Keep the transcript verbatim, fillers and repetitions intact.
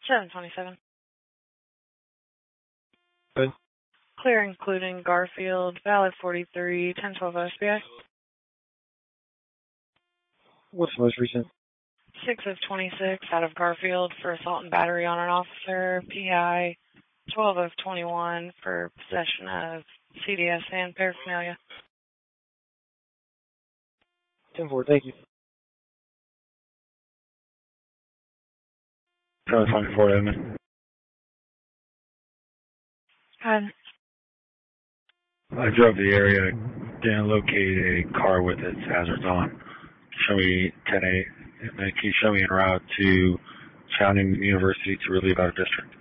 seven twenty-seven. Good. Clear including Garfield, Valley forty-three, ten twelve S B I. What's the most recent? six of twenty-six out of Garfield for assault and battery on an officer. P I twelve of twenty-one for possession of C D S and paraphernalia. ten four, thank you. seven twenty-four, Edmund. Hi. I drove the area and located a car with its hazards on. Show me ten eight. Can you show me en route to Chandler University to relieve out of district?